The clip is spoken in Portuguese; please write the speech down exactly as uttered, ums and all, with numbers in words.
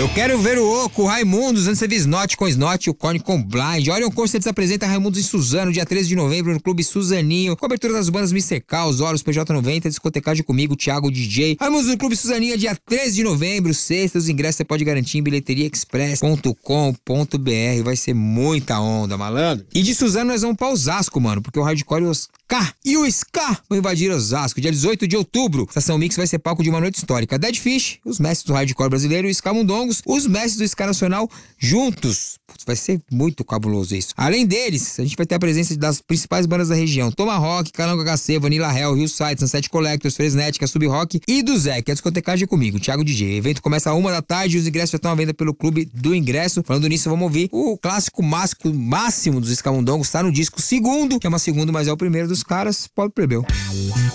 Eu quero ver o Oco, Raimundos, antes de Snot com Snot, o Cone com Blind. Olha, o Concerts apresenta Raimundos e Suzano, dia treze de novembro, no Clube Suzaninho. Cobertura das bandas mister K, Os Horus, P J noventa, Discotecagem comigo, Thiago D J. Raimundos no Clube Suzaninho, dia treze de novembro, sexta. Os ingressos você pode garantir em bilheteria express ponto com ponto b r. Vai ser muita onda, malandro. E de Suzano nós vamos pra Osasco, mano, porque o Hardcore e o Ska e o Ska vão invadir Osasco, dia dezoito de outubro. Estação Mix vai ser palco de uma noite histórica. Dead Fish, os mestres do Hardcore brasileiro, e o Ska Mundongos, os mestres do Ska Nacional juntos. Putz, vai ser muito cabuloso isso. Além deles, a gente vai ter a presença das principais bandas da região: Tomahawk, Calango H C, Vanilla Hell, Hillside, Sunset Collectors, Fresnética, Sub Rock e do Zé, que é a discotecagem comigo, Thiago D J. O evento começa a uma da tarde e os ingressos já estão à venda pelo Clube do Ingresso. Falando nisso, vamos ouvir o clássico máximo, máximo dos Ska Mundongos, tá no disco segundo, que é uma segunda, mas é o primeiro dos caras, Pobre Plebeu.